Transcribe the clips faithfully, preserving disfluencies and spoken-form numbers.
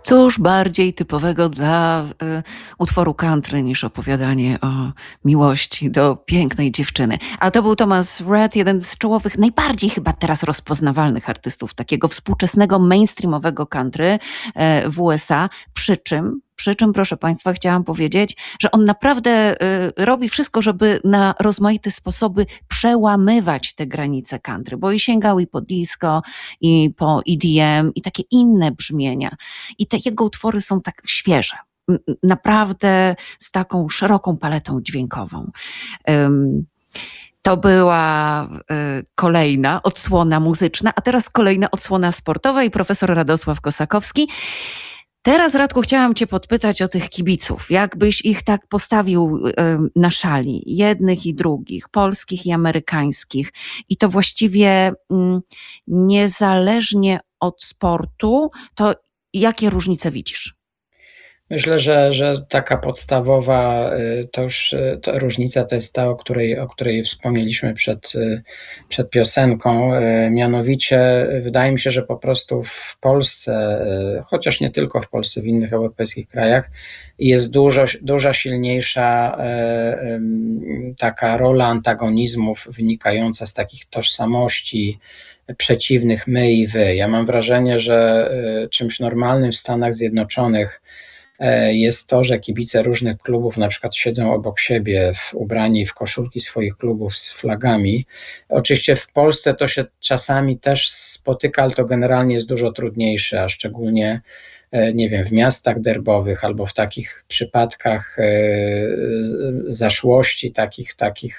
Cóż bardziej typowego dla y, utworu country niż opowiadanie o miłości do pięknej dziewczyny. A to był Thomas Rhett, jeden z czołowych, najbardziej chyba teraz rozpoznawalnych artystów takiego współczesnego mainstreamowego country e, w U S A. Przy czym, przy czym, proszę Państwa, chciałam powiedzieć, że on naprawdę y, robi wszystko, żeby na rozmaite sposoby przełamywać te granice country, bo i sięgał i po disco, i po E D M, i takie inne brzmienia. I te jego utwory są tak świeże, n- naprawdę z taką szeroką paletą dźwiękową. Ym, To była y, kolejna odsłona muzyczna, a teraz kolejna odsłona sportowa i profesor Radosław Kosakowski. Teraz, Radku, chciałam cię podpytać o tych kibiców. Jakbyś ich tak postawił y, na szali, jednych i drugich, polskich i amerykańskich, i to właściwie mm, niezależnie od sportu, to jakie różnice widzisz? Myślę, że, że taka podstawowa y, to już y, to różnica to jest ta, o której, o której wspomnieliśmy przed, y, przed piosenką. Y, Mianowicie wydaje mi się, że po prostu w Polsce, y, chociaż nie tylko w Polsce, w innych europejskich krajach, jest dużo, duża silniejsza y, y, taka rola antagonizmów wynikająca z takich tożsamości przeciwnych my i wy. Ja mam wrażenie, że y, czymś normalnym w Stanach Zjednoczonych jest to, że kibice różnych klubów na przykład siedzą obok siebie w, ubrani w koszulki swoich klubów z flagami. Oczywiście w Polsce to się czasami też spotyka, ale to generalnie jest dużo trudniejsze, a szczególnie nie wiem, w miastach derbowych albo w takich przypadkach zaszłości, takich, takich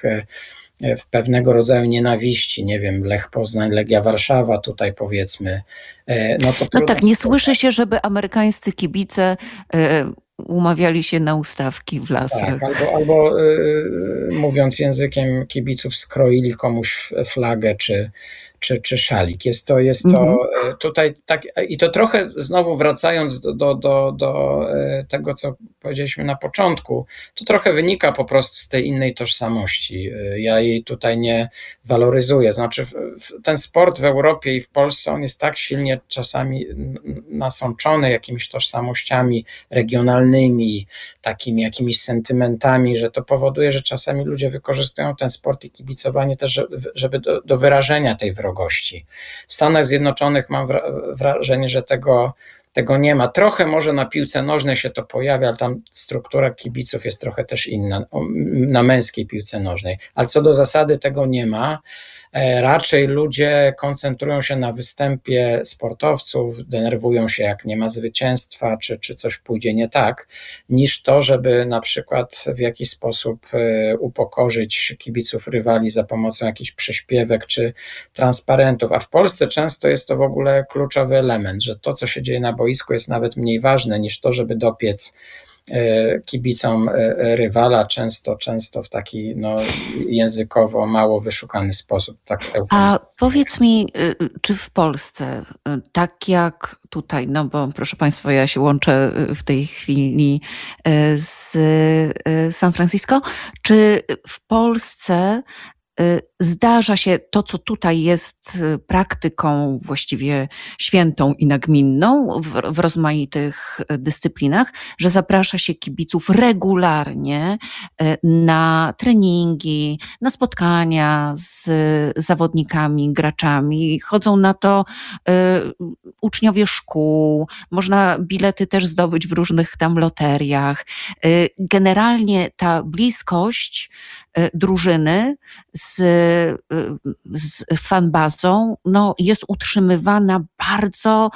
w pewnego rodzaju nienawiści, nie wiem, Lech Poznań, Legia Warszawa tutaj powiedzmy. No, to no tak, nie słyszy się, żeby amerykańscy kibice e, umawiali się na ustawki w lasach. Tak, albo, albo y, mówiąc językiem kibiców, skroili komuś flagę czy, czy, czy szalik. Jest to, jest to mm-hmm. tutaj tak, i to trochę znowu wracając do, do, do, do tego, co powiedzieliśmy na początku, to trochę wynika po prostu z tej innej tożsamości. Ja jej tutaj nie waloryzuję. To znaczy ten sport w Europie i w Polsce, on jest tak silnie czasami nasączony jakimiś tożsamościami regionalnymi, takimi jakimiś sentymentami, że to powoduje, że czasami ludzie wykorzystują ten sport i kibicowanie też, żeby do, do wyrażenia tej wrogości. W Stanach Zjednoczonych mam wrażenie, że tego, tego nie ma. Trochę może na piłce nożnej się to pojawia, ale tam struktura kibiców jest trochę też inna, na męskiej piłce nożnej. Ale co do zasady tego nie ma. Raczej ludzie koncentrują się na występie sportowców, denerwują się, jak nie ma zwycięstwa, czy, czy coś pójdzie nie tak, niż to, żeby na przykład w jakiś sposób upokorzyć kibiców rywali za pomocą jakichś przyśpiewek czy transparentów. A w Polsce często jest to w ogóle kluczowy element, że to, co się dzieje na boisku, jest nawet mniej ważne niż to, żeby dopiec kibicom rywala, często, często w taki no, językowo mało wyszukany sposób. Tak. A powiedz mi, czy w Polsce, tak jak tutaj, no bo proszę Państwa, ja się łączę w tej chwili z San Francisco, czy w Polsce zdarza się to, co tutaj jest praktyką właściwie świętą i nagminną w, w rozmaitych dyscyplinach, że zaprasza się kibiców regularnie na treningi, na spotkania z zawodnikami, graczami. Chodzą na to y, uczniowie szkół, można bilety też zdobyć w różnych tam loteriach. Y, generalnie ta bliskość y, drużyny z, z fanbazą no, jest utrzymywana bardzo,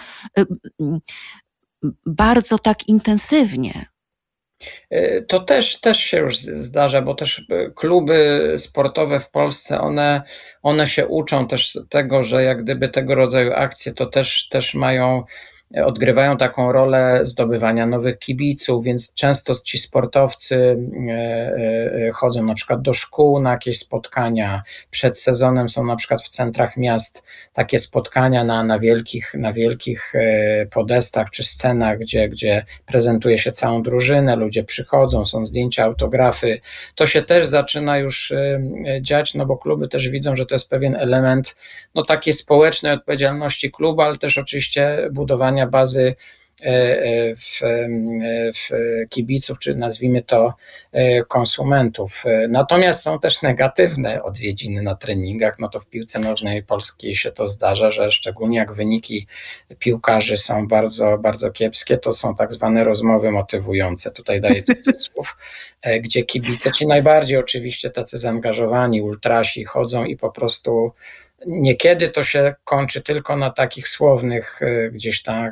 bardzo tak intensywnie. To też, też się już zdarza, bo też kluby sportowe w Polsce, one, one się uczą też tego, że jak gdyby tego rodzaju akcje to też, też mają odgrywają taką rolę zdobywania nowych kibiców, więc często ci sportowcy chodzą na przykład do szkół na jakieś spotkania. Przed sezonem są na przykład w centrach miast takie spotkania na, na, wielkich, na wielkich podestach czy scenach, gdzie, gdzie prezentuje się całą drużynę, ludzie przychodzą, są zdjęcia, autografy. To się też zaczyna już dziać, no bo kluby też widzą, że to jest pewien element no, takiej społecznej odpowiedzialności klubu, ale też oczywiście budowania bazy w, w kibiców, czy nazwijmy to konsumentów. Natomiast są też negatywne odwiedziny na treningach. No to w piłce nożnej polskiej się to zdarza, że szczególnie jak wyniki piłkarzy są bardzo, bardzo kiepskie, to są tak zwane rozmowy motywujące. Tutaj daję cudzysłów, gdzie kibice, ci najbardziej oczywiście tacy zaangażowani, ultrasi chodzą i po prostu niekiedy to się kończy tylko na takich słownych gdzieś tam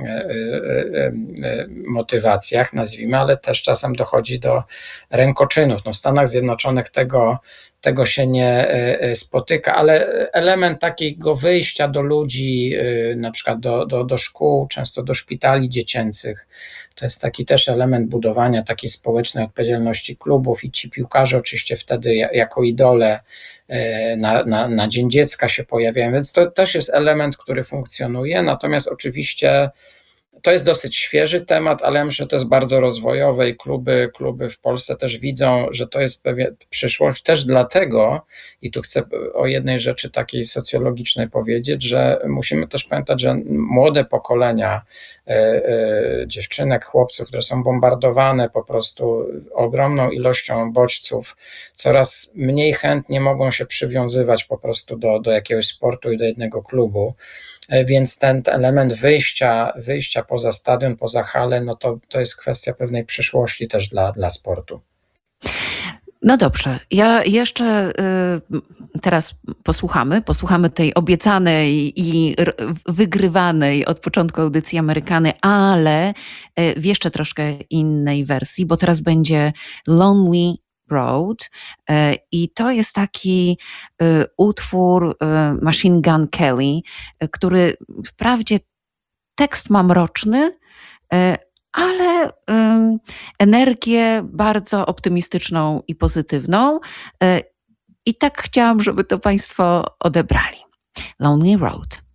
motywacjach, nazwijmy, ale też czasem dochodzi do rękoczynów. No w Stanach Zjednoczonych tego, tego się nie spotyka, ale element takiego wyjścia do ludzi, na przykład do, do, do szkół, często do szpitali dziecięcych, to jest taki też element budowania takiej społecznej odpowiedzialności klubów i ci piłkarze oczywiście wtedy jako idole na, na, na Dzień Dziecka się pojawiają, więc to też jest element, który funkcjonuje, natomiast oczywiście to jest dosyć świeży temat, ale ja myślę, że to jest bardzo rozwojowe i kluby, kluby w Polsce też widzą, że to jest pewien przyszłość, też dlatego, i tu chcę o jednej rzeczy takiej socjologicznej powiedzieć, że musimy też pamiętać, że młode pokolenia e, e, dziewczynek, chłopców, które są bombardowane po prostu ogromną ilością bodźców, coraz mniej chętnie mogą się przywiązywać po prostu do, do jakiegoś sportu i do jednego klubu. Więc ten element wyjścia, wyjścia poza stadion, poza halę, no to, to jest kwestia pewnej przyszłości też dla, dla sportu. No dobrze, ja jeszcze y, teraz posłuchamy, posłuchamy tej obiecanej i r- wygrywanej od początku audycji Amerykany, ale y, w jeszcze troszkę innej wersji, bo teraz będzie Lonely Road i to jest taki utwór Machine Gun Kelly, który wprawdzie tekst ma mroczny, ale energię bardzo optymistyczną i pozytywną i tak chciałam, żeby to Państwo odebrali. Lonely Road.